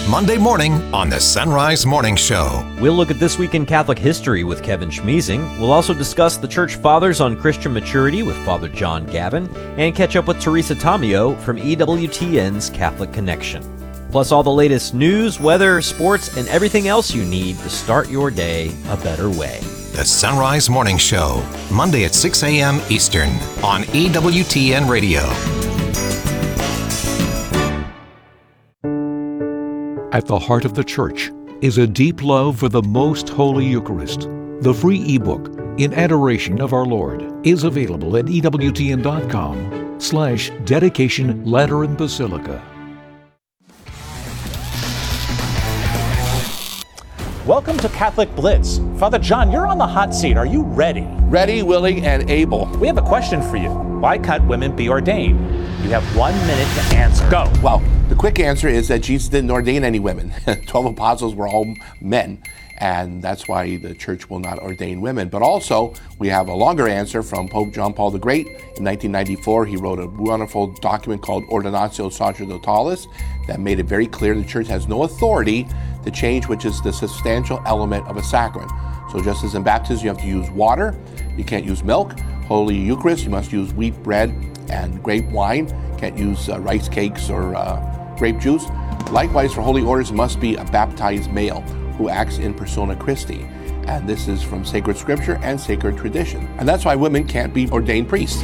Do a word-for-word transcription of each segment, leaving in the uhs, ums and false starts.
Monday morning on the Sunrise Morning Show. We'll look at This Week in Catholic History with Kevin Schmeezing. We'll also discuss the Church Fathers on Christian maturity with Father John Gavin, and catch up with Teresa Tomeo from E W T N's Catholic Connection. Plus all the latest news, weather, sports, and everything else you need to start your day a better way. The Sunrise Morning Show, Monday at six a.m. Eastern on E W T N Radio. At the heart of the Church is a deep love for the Most Holy Eucharist. The free ebook, In Adoration of Our Lord, is available at ewtn.com slash dedication Lateran Basilica. Welcome to Catholic Blitz. Father John, you're on the hot seat. Are you ready? Ready, willing, and able. We have a question for you. Why can't women be ordained? You have one minute to answer. Go. Well, the quick answer is that Jesus didn't ordain any women. Twelve apostles were all men, and that's why the church will not ordain women. But also, we have a longer answer from Pope John Paul the Great. In nineteen ninety-four, he wrote a wonderful document called Ordinatio Sacerdotalis that made it very clear the church has no authority to change which is the substantial element of a sacrament. So just as in baptism you have to use water, you can't use milk. Holy Eucharist, you must use wheat bread and grape wine. You can't use uh, rice cakes or uh, grape juice. Likewise, for holy orders, it must be a baptized male who acts in persona Christi. And this is from sacred scripture and sacred tradition. And that's why women can't be ordained priests.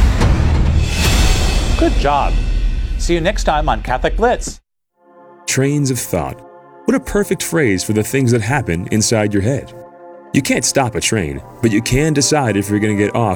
Good job. See you next time on Catholic Blitz. Trains of thought. What a perfect phrase for the things that happen inside your head. You can't stop a train, but you can decide if you're going to get off